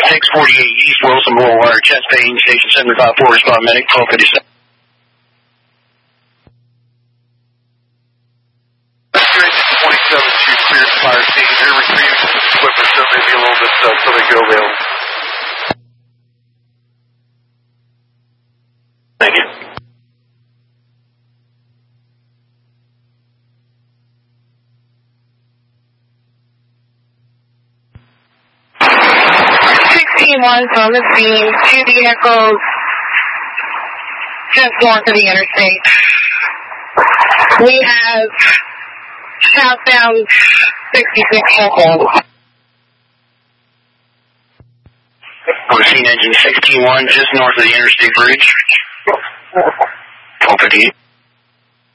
648 East Wilson Boulevard, chest pain, station 754, respond medic, 1257. 27 to clear the fire scene. They're retrieving equipment, so maybe a little bit so they go available. Thank you. On the scene, 2 vehicles just north of the interstate. We have southbound 66 vehicles. On the scene, engine 16-1, just north of the interstate bridge. 1258.